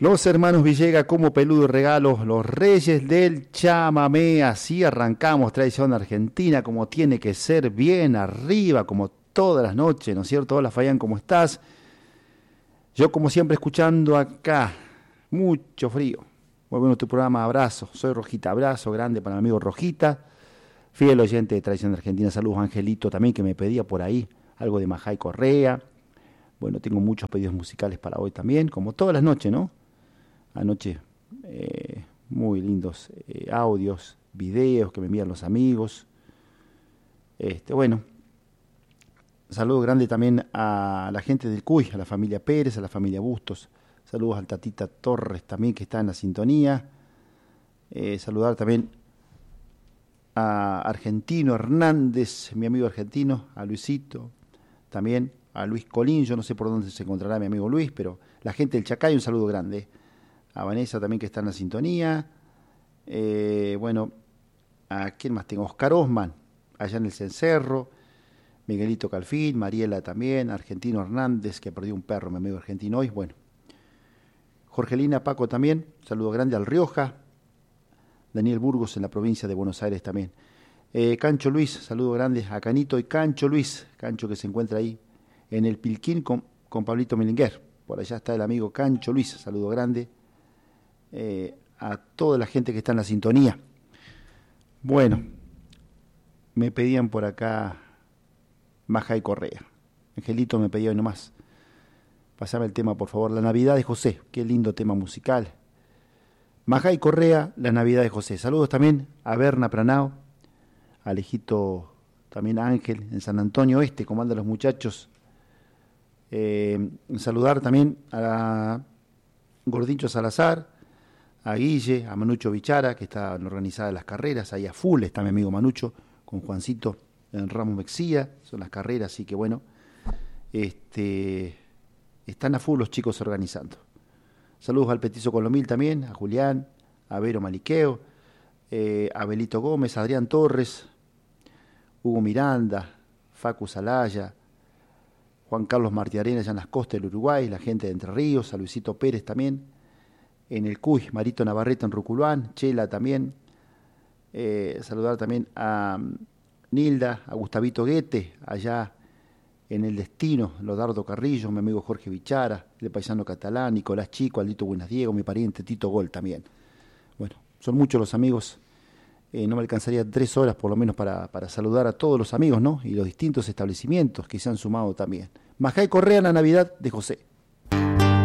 Los hermanos Villegas como peludo regalos, los reyes del chamamé, así arrancamos, tradición argentina, como tiene que ser, bien arriba, como todas las noches, ¿no es cierto? Hola Fabián, ¿cómo estás? Yo como siempre escuchando acá, mucho frío. Muy bueno tu programa, abrazo, soy Rojita, abrazo grande para mi amigo Rojita, fiel oyente de tradición argentina, saludos Angelito también que me pedía por ahí algo de Majay Correa. Bueno, tengo muchos pedidos musicales para hoy también, como todas las noches, ¿no? Anoche muy lindos audios, videos que me envían los amigos. Bueno, saludo grande también a la gente del Cuy, a la familia Pérez, a la familia Bustos. Saludos al Tatita Torres también que está en la sintonía. Saludar también a Argentino Hernández, mi amigo argentino, a Luisito, también a Luis Colín. Yo no sé por dónde se encontrará mi amigo Luis, pero la gente del Chacay, un saludo grande. A Vanessa también que está en la sintonía. Bueno, ¿a quién más tengo? Oscar Osman, allá en el Cencerro. Miguelito Calfín, Mariela también, Argentino Hernández, que perdió un perro, mi amigo argentino hoy. Bueno, Jorgelina Paco también, saludo grande al Rioja. Daniel Burgos en la provincia de Buenos Aires también. Cancho Luis, saludo grande a Canito y Cancho Luis, Cancho que se encuentra ahí en el Pilquín con Pablito Milinguer. Por allá está el amigo Cancho Luis, saludo grande. A toda la gente que está en la sintonía. Bueno, me pedían por acá Majay Correa. Angelito me pedía hoy nomás. Pasame el tema, por favor. La Navidad de José. Qué lindo tema musical. Majay Correa, La Navidad de José. Saludos también a Berna Pranao, a Alejito, también a Ángel, en San Antonio Oeste, como andan los muchachos. Saludar también a Gordincho Salazar, a Guille, a Manucho Bichara, que está organizada las carreras, ahí a full está mi amigo Manucho, con Juancito en Ramos Mexía, son las carreras, así que bueno, están a full los chicos organizando. Saludos al Petizo Colomil también, a Julián, a Vero Maliqueo, a Belito Gómez, a Adrián Torres, Hugo Miranda, Facu Salaya, Juan Carlos Martiarena allá en las costas del Uruguay, la gente de Entre Ríos, a Luisito Pérez también, en el Cuy, Marito Navarrete en Ruculán, Chela también, saludar también a Nilda, a Gustavito Guete, allá en El Destino, Lodardo Carrillo, mi amigo Jorge Bichara, el paisano catalán, Nicolás Chico, Aldito Buenas Diego, mi pariente Tito Gol también. Bueno, son muchos los amigos, no me alcanzaría 3 horas por lo menos para saludar a todos los amigos, ¿no? Y los distintos establecimientos que se han sumado también. Majay Correa, La Navidad de José.